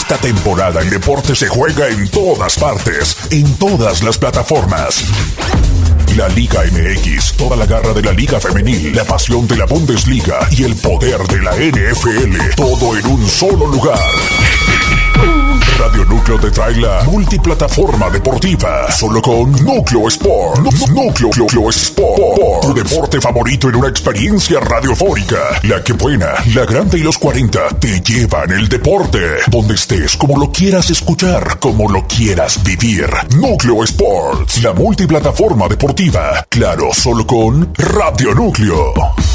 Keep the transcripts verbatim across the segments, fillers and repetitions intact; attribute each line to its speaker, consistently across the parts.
Speaker 1: Esta temporada el deporte se juega en todas partes, en todas las plataformas. La Liga M X, toda la garra de la Liga Femenil, la pasión de la Bundesliga y el poder de la N F L, todo en un solo lugar. Radio Núcleo te trae la multiplataforma deportiva, solo con Núcleo Sport. Núcleo, Núcleo Sport, tu deporte favorito en una experiencia radiofónica. La que buena, la grande y los cuarenta te llevan el deporte, donde estés, como lo quieras escuchar, como lo quieras vivir. Núcleo Sports, la multiplataforma deportiva, claro, solo con Radio Núcleo.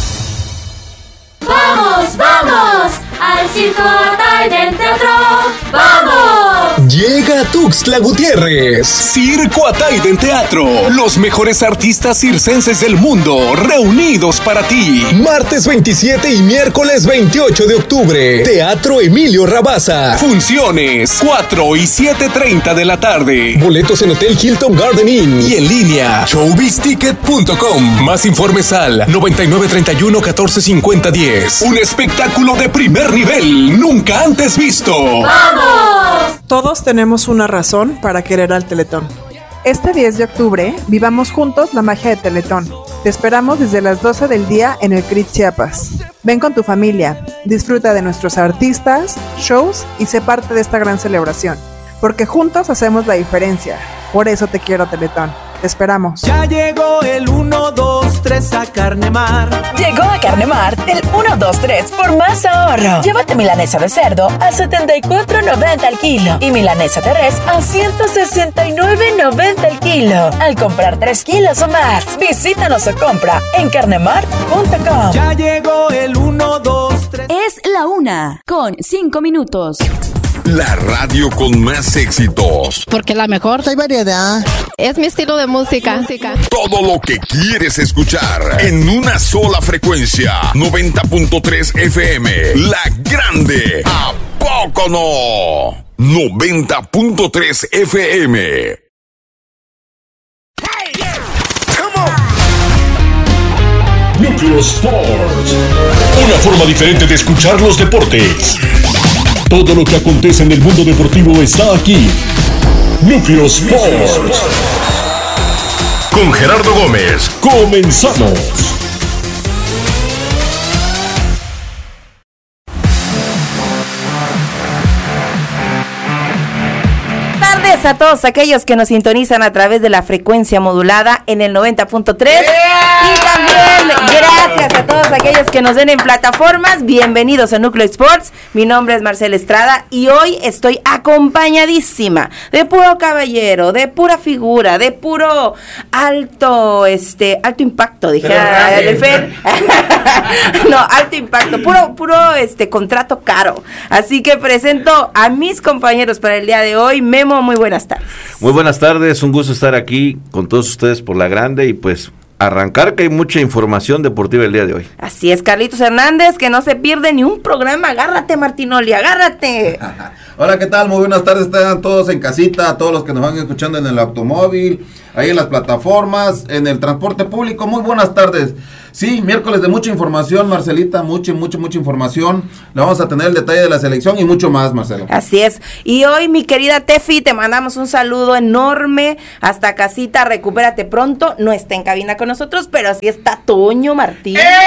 Speaker 2: ¡Vamos, vamos! ¡Al Circo Ataide Teatro! ¡Vamos!
Speaker 3: Llega Tuxtla Gutiérrez. Circo Ataide en Teatro. Los mejores artistas circenses del mundo reunidos para ti. Martes veintisiete y miércoles veintiocho de octubre. Teatro Emilio Rabasa. Funciones cuatro y siete treinta de la tarde. Boletos en Hotel Hilton Garden Inn y en línea showbiz ticket punto com. Más informes al noventa y nueve treinta y uno catorce cincuenta diez. Un espectáculo de primer nivel, nunca antes visto.
Speaker 2: ¡Vamos!
Speaker 4: Todos tenemos una razón para querer al Teletón. Este diez de octubre, vivamos juntos la magia de Teletón. Te esperamos desde las doce del día en el C R I T Chiapas. Ven con tu familia, disfruta de nuestros artistas, shows y sé parte de esta gran celebración. Porque juntos hacemos la diferencia. Por eso te quiero, Teletón. Te esperamos.
Speaker 5: Ya llegó el uno, dos, tres a Carnemar.
Speaker 6: Llegó a Carnemar el uno, dos, tres por más ahorro. Llévate milanesa de cerdo a setenta y cuatro noventa al kilo y milanesa de res a ciento sesenta y nueve noventa al kilo. Al comprar tres kilos o más, visítanos o compra en carnemar punto com.
Speaker 5: Ya llegó el uno, dos, tres.
Speaker 7: Es la una con cinco minutos.
Speaker 8: La radio con más éxitos.
Speaker 9: Porque la mejor.
Speaker 10: Hay variedad.
Speaker 9: Es mi estilo de música. música.
Speaker 8: Todo lo que quieres escuchar en una sola frecuencia. noventa punto tres F M. La Grande. ¿A poco no? noventa punto tres F M.
Speaker 1: Hey, yeah. Come on. Núcleo Sports. Una forma diferente de escuchar los deportes. Todo lo que acontece en el mundo deportivo está aquí. Núcleo Sports. Con Gerardo Gómez. Comenzamos.
Speaker 11: A todos aquellos que nos sintonizan a través de la frecuencia modulada en el noventa punto tres. Yeah. Y también gracias a todos aquellos que nos ven en plataformas. Bienvenidos a Núcleo Sports. Mi nombre es Marcela Estrada y hoy estoy acompañadísima de puro caballero, de pura figura, de puro alto, este, alto impacto, dijera el Fer. No, alto impacto, puro, puro, este, contrato caro. Así que presento a mis compañeros para el día de hoy. Memo, muy buenas tardes.
Speaker 12: Muy buenas tardes, un gusto estar aquí con todos ustedes por La Grande y pues arrancar que hay mucha información deportiva el día de hoy.
Speaker 11: Así es, Carlitos Hernández, que no se pierde ni un programa. Agárrate, Martinoli, agárrate.
Speaker 13: Hola, ¿qué tal? Muy buenas tardes, están todos en casita, a todos los que nos van escuchando en el automóvil, ahí en las plataformas, en el transporte público. Muy buenas tardes. Sí, miércoles de mucha información, Marcelita, mucha, mucha, mucha información. Le vamos a tener el detalle de la selección y mucho más, Marcelo.
Speaker 11: Así es. Y hoy, mi querida Tefi, te mandamos un saludo enorme hasta casita. Recupérate pronto. No está en cabina con nosotros, pero sí está Toño Martín.
Speaker 14: ¡Eh!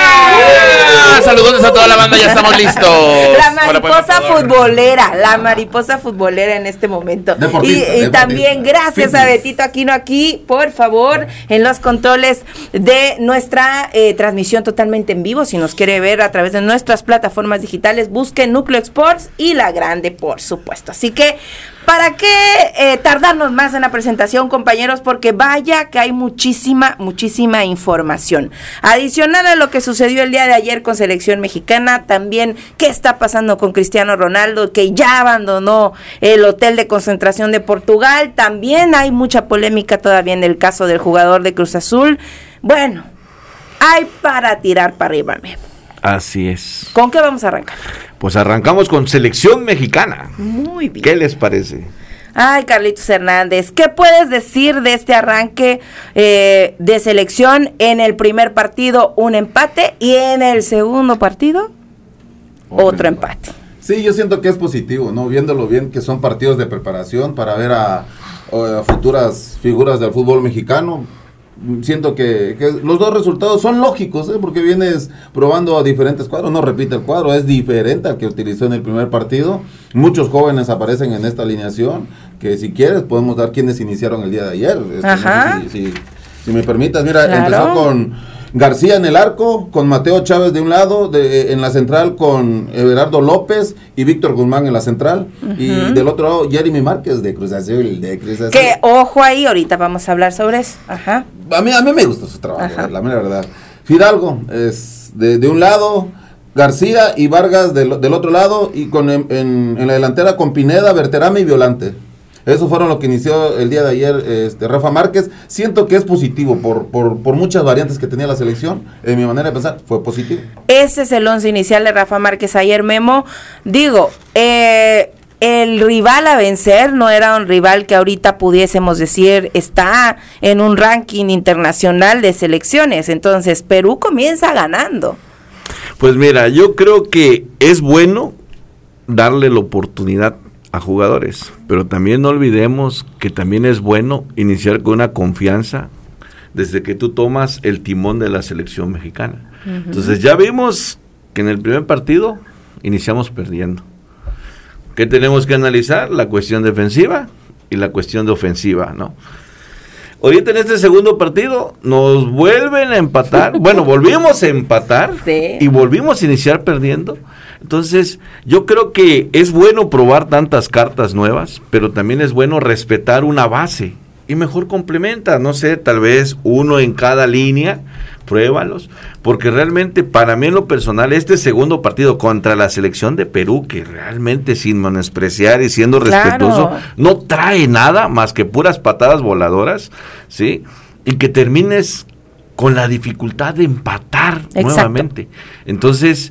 Speaker 14: ¡Uh! Saludos a toda la banda, ya estamos listos.
Speaker 11: La mariposa futbolera, la mariposa futbolera en este momento. Y, y también gracias Fitness. A Betito Aquino aquí, por favor, en los controles de nuestra Eh, transmisión totalmente en vivo. Si nos quiere ver a través de nuestras plataformas digitales, busquen Núcleo Sports y La Grande, por supuesto. Así que, ¿para qué eh, tardarnos más en la presentación, compañeros? Porque vaya que hay muchísima, muchísima información. Adicional a lo que sucedió el día de ayer con selección mexicana, también qué está pasando con Cristiano Ronaldo, que ya abandonó el hotel de concentración de Portugal. También hay mucha polémica todavía en el caso del jugador de Cruz Azul. Bueno, hay para tirar para arriba.
Speaker 12: Así es.
Speaker 11: ¿Con qué vamos a arrancar?
Speaker 12: Pues arrancamos con selección mexicana.
Speaker 11: Muy bien.
Speaker 12: ¿Qué les parece?
Speaker 11: Ay, Carlitos Hernández, ¿qué puedes decir de este arranque eh, de selección? En el primer partido un empate y en el segundo partido otro, otro empate. empate.
Speaker 13: Sí, yo siento que es positivo, ¿no? Viéndolo bien, que son partidos de preparación para ver a, a futuras figuras del fútbol mexicano. Siento que, que los dos resultados son lógicos, ¿eh? Porque vienes probando a diferentes cuadros, no repite el cuadro, es diferente al que utilizó en el primer partido. Muchos jóvenes aparecen en esta alineación, que si quieres podemos dar quienes iniciaron el día de ayer. Este,
Speaker 11: Ajá.
Speaker 13: No sé si, si, si me permitas, mira,
Speaker 11: Claro.
Speaker 13: empezó con García en el arco, con Mateo Chávez de un lado, de, en la central con Everardo López y Víctor Guzmán en la central, uh-huh. y del otro lado Jeremy Márquez de Cruz Azul, de Cruz Azul.
Speaker 11: Que ojo ahí, ahorita vamos a hablar sobre eso. Ajá.
Speaker 13: A mí, a mí me gusta su trabajo, Ajá. la mera verdad. Fidalgo es de, de un lado, García y Vargas del, del otro lado, y con en, en, en la delantera con Pineda, Berterame y Violante. Eso fueron lo que inició el día de ayer este, Rafa Márquez. Siento que es positivo por, por, por muchas variantes que tenía la selección. En mi manera de pensar, fue positivo.
Speaker 11: Ese es el once inicial de Rafa Márquez ayer, Memo. Digo, eh, el rival a vencer no era un rival que ahorita pudiésemos decir está en un ranking internacional de selecciones. Entonces, Perú comienza ganando.
Speaker 12: Pues mira, yo creo que es bueno darle la oportunidad a jugadores, pero también no olvidemos que también es bueno iniciar con una confianza desde que tú tomas el timón de la selección mexicana. Uh-huh. Entonces ya vimos que en el primer partido iniciamos perdiendo. ¿Qué tenemos que analizar? La cuestión defensiva y la cuestión de ofensiva, ¿no? Ahorita en este segundo partido nos vuelven a empatar, bueno, volvimos a empatar sí. y volvimos a iniciar perdiendo. Entonces, yo creo que es bueno probar tantas cartas nuevas, pero también es bueno respetar una base y mejor complementa, no sé, tal vez uno en cada línea, pruébalos, porque realmente para mí en lo personal este segundo partido contra la selección de Perú, que realmente sin menospreciar y siendo respetuoso, claro. no trae nada más que puras patadas voladoras, ¿sí? Y que termines con la dificultad de empatar Exacto. nuevamente. Entonces,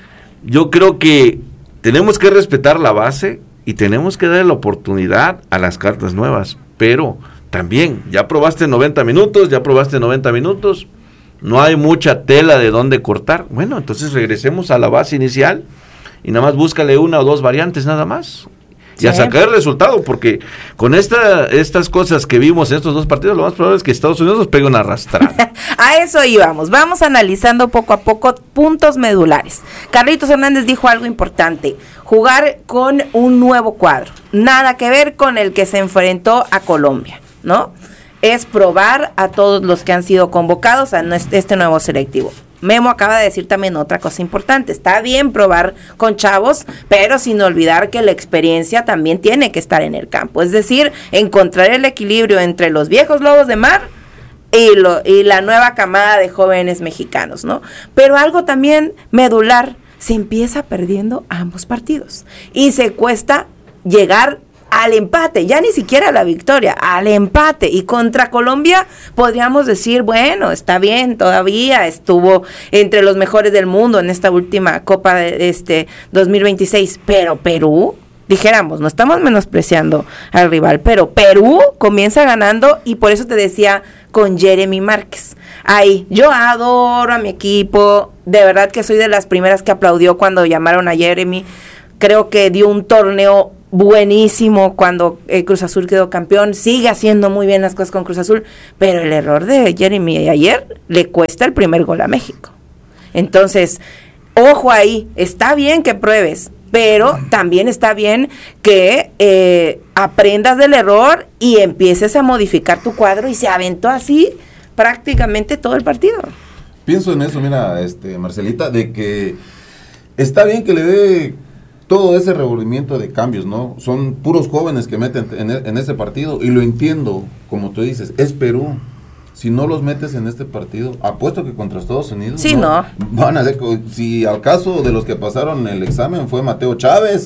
Speaker 12: yo creo que tenemos que respetar la base y tenemos que darle la oportunidad a las cartas nuevas, pero también, ya probaste noventa minutos, ya probaste noventa minutos, no hay mucha tela de dónde cortar. Bueno, entonces regresemos a la base inicial y nada más búscale una o dos variantes nada más. Y a sacar el resultado, porque con esta estas cosas que vimos en estos dos partidos, lo más probable es que Estados Unidos nos pegue una arrastrada.
Speaker 11: A eso íbamos, vamos analizando poco a poco puntos medulares. Carlitos Hernández dijo algo importante, jugar con un nuevo cuadro, nada que ver con el que se enfrentó a Colombia, ¿no? Es probar a todos los que han sido convocados a este nuevo selectivo. Memo acaba de decir también otra cosa importante, está bien probar con chavos, pero sin olvidar que la experiencia también tiene que estar en el campo, es decir, encontrar el equilibrio entre los viejos lobos de mar y, lo, y la nueva camada de jóvenes mexicanos, ¿no? Pero algo también medular, se empieza perdiendo ambos partidos y se cuesta llegar al empate, ya ni siquiera a la victoria, al empate, y contra Colombia podríamos decir, bueno, está bien, todavía estuvo entre los mejores del mundo en esta última Copa de este dos mil veintiséis, pero Perú, dijéramos, no estamos menospreciando al rival, pero Perú comienza ganando, y por eso te decía con Jeremy Márquez, ahí, yo adoro a mi equipo, de verdad que soy de las primeras que aplaudió cuando llamaron a Jeremy, creo que dio un torneo buenísimo cuando eh, Cruz Azul quedó campeón, sigue haciendo muy bien las cosas con Cruz Azul, pero el error de Jeremy ayer le cuesta el primer gol a México. Entonces, ojo ahí, está bien que pruebes, pero también está bien que eh, aprendas del error y empieces a modificar tu cuadro, y se aventó así prácticamente todo el partido.
Speaker 13: Pienso en eso, mira, este Marcelita, de que está bien que le dé todo ese revolvimiento de cambios, ¿no? Son puros jóvenes que meten en, en ese partido, y lo entiendo, como tú dices, es Perú. Si no los metes en este partido, apuesto que contra Estados Unidos,
Speaker 11: sí, no, no.
Speaker 13: van a ver, si al caso de los que pasaron el examen fue Mateo Chávez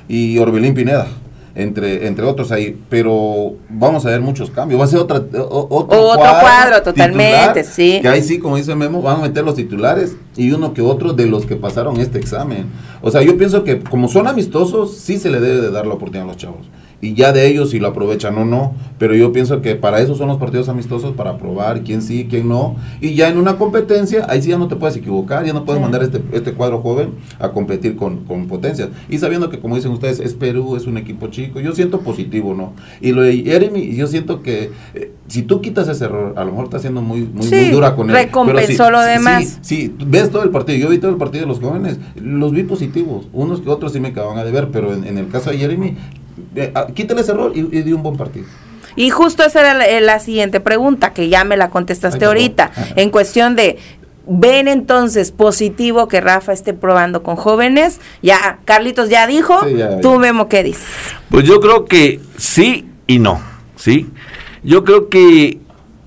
Speaker 13: y Orbelín Pineda, entre entre otros ahí, pero vamos a ver muchos cambios, va a ser otra, o, otro,
Speaker 11: otro cuadro, cuadro totalmente,
Speaker 13: titular,
Speaker 11: sí.
Speaker 13: Que ahí sí, como dice Memo, van a meter los titulares y uno que otro de los que pasaron este examen. O sea, yo pienso que como son amistosos, sí se le debe de dar la oportunidad a los chavos. y ya de ellos si lo aprovechan o no, pero yo pienso que para eso son los partidos amistosos, para probar quién sí, quién no, y ya en una competencia, ahí sí ya no te puedes equivocar, ya no puedes sí. mandar este este cuadro joven a competir con, con potencias, y sabiendo que como dicen ustedes, es Perú, es un equipo chico, yo siento positivo, ¿no? Y lo de Jeremy, yo siento que eh, si tú quitas ese error, a lo mejor está siendo muy, muy, sí, muy dura con él.
Speaker 11: Recompensó
Speaker 13: sí,
Speaker 11: lo demás.
Speaker 13: Sí, sí, ves todo el partido, yo vi todo el partido de los jóvenes, los vi positivos, unos que otros sí me acaban de ver, pero en, en el caso de Jeremy, eh, quítale ese error y, y dio un buen partido.
Speaker 11: Y justo esa era la, la siguiente pregunta, que ya me la contestaste Ay, ahorita, en cuestión de, ¿ven entonces positivo que Rafa esté probando con jóvenes? Ya, Carlitos ya dijo, sí, ya, tú ya. Memo, ¿qué dices?
Speaker 12: Pues yo creo que sí y no, ¿sí? Yo creo que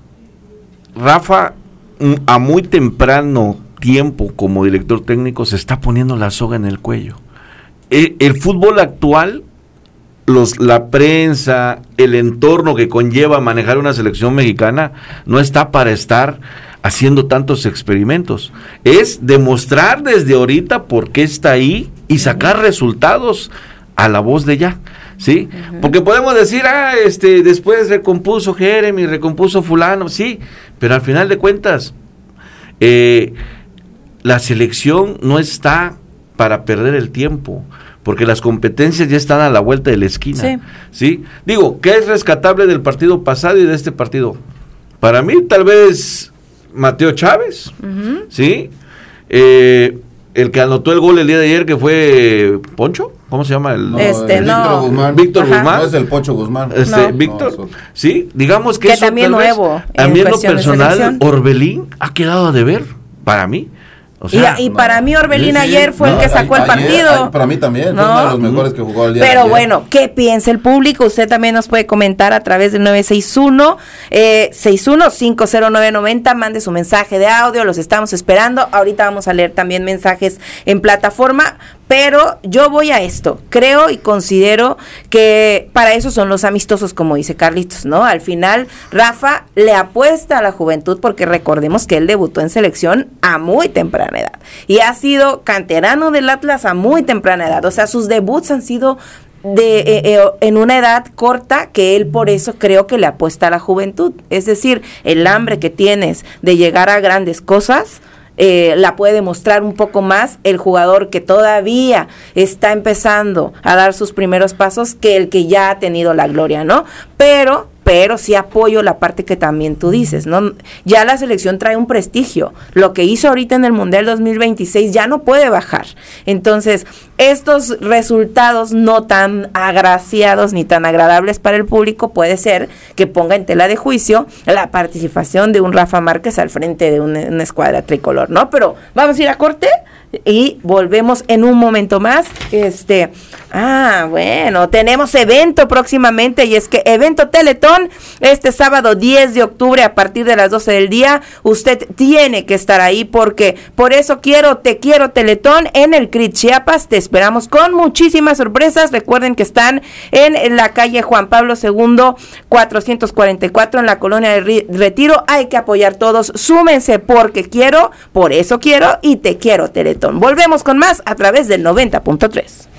Speaker 12: Rafa a muy temprano tiempo como director técnico se está poniendo la soga en el cuello. El, el fútbol actual, los, la prensa, el entorno que conlleva manejar una selección mexicana no está para estar haciendo tantos experimentos. Es demostrar desde ahorita por qué está ahí y sacar resultados a la voz de ya. ¿Sí? Uh-huh. Porque podemos decir, ah, este, después recompuso Jeremy, recompuso fulano, sí, pero al final de cuentas, eh, la selección no está para perder el tiempo, porque las competencias ya están a la vuelta de la esquina, sí. ¿Sí? Digo, ¿qué es rescatable del partido pasado y de este partido? Para mí, tal vez, Mateo Chávez, uh-huh. ¿sí? Eh, el que anotó el gol el día de ayer, que fue Poncho, ¿cómo se llama? El,
Speaker 11: no, este,
Speaker 13: el
Speaker 11: no.
Speaker 13: Víctor Guzmán.
Speaker 12: Víctor Guzmán.
Speaker 13: No es el Pocho Guzmán.
Speaker 12: Este,
Speaker 11: no.
Speaker 12: Víctor,
Speaker 13: no,
Speaker 12: sí, digamos que,
Speaker 11: que
Speaker 12: eso
Speaker 11: también
Speaker 12: tal
Speaker 11: nuevo.
Speaker 12: Vez, a mí en lo personal, Orbelín ha quedado a deber, para mí. O sea,
Speaker 11: y, y
Speaker 12: no.
Speaker 11: para mí Orbelín sí, sí, ayer fue no, el que sacó
Speaker 13: ayer,
Speaker 11: el partido.
Speaker 13: Ayer, para mí también,
Speaker 11: ¿no?
Speaker 13: fue uno de los mejores que jugó el día
Speaker 11: Pero
Speaker 13: de ayer.
Speaker 11: bueno, ¿qué piensa el público? Usted también nos puede comentar a través del nueve seis uno, eh, seis uno cinco cero nueve nueve cero, mande su mensaje de audio, los estamos esperando. Ahorita vamos a leer también mensajes en plataforma, pero yo voy a esto. Creo y considero que para eso son los amistosos, como dice Carlitos, ¿no? Al final, Rafa le apuesta a la juventud, porque recordemos que él debutó en selección a muy temprana edad y ha sido canterano del Atlas a muy temprana edad. O sea, sus debuts han sido de eh, eh, en una edad corta, que él por eso creo que le apuesta a la juventud. Es decir, el hambre que tienes de llegar a grandes cosas, Eh, la puede demostrar un poco más el jugador que todavía está empezando a dar sus primeros pasos que el que ya ha tenido la gloria, ¿no? Pero, pero sí apoyo la parte que también tú dices, ¿no? Ya la selección trae un prestigio. Lo que hizo ahorita en el Mundial dos mil veintiséis ya no puede bajar. Entonces, estos resultados no tan agraciados ni tan agradables para el público puede ser que ponga en tela de juicio la participación de un Rafa Márquez al frente de una, una escuadra tricolor, ¿no? Pero vamos a ir a corte y volvemos en un momento más. Este, ah, bueno, tenemos evento próximamente, y es que evento Teletón este sábado diez de octubre a partir de las doce del día. Usted tiene que estar ahí, porque por eso quiero, te quiero Teletón en el C R I T Chiapas. Te esperamos con muchísimas sorpresas. Recuerden que están en la calle Juan Pablo segundo cuatrocientos cuarenta y cuatro en la colonia de Retiro. Hay que apoyar todos, súmense, porque quiero, por eso quiero y te quiero Teletón. Volvemos con más a través del noventa punto tres.